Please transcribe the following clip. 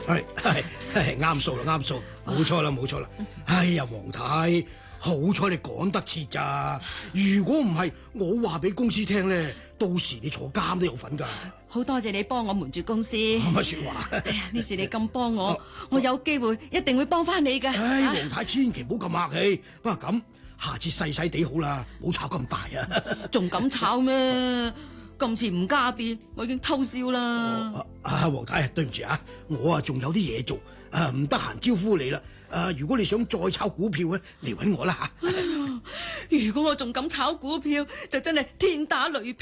係啱數啦，啱數，冇錯啦，冇錯啦。哎呀，黃太，好彩你趕得切咋，如果唔係，我話俾公司聽咧，到時你坐監都有份噶。 好多謝你幫我瞞住公司。 乜說話？ 哎呀，呢次你咁幫我，我有機會一定會幫翻你噶。 唉，黃太千祈唔好咁客氣，不過咁下次細細地好啦，唔好炒咁大啊。 仲敢炒咩？今次唔加變，我已經偷笑啦。 黃太，對唔住啊，我仲有啲嘢做，唔得閒招呼你啦。如果你想再炒股票咧，嚟搵我啦吓。 如果我仲敢炒股票，就真係天打雷劈。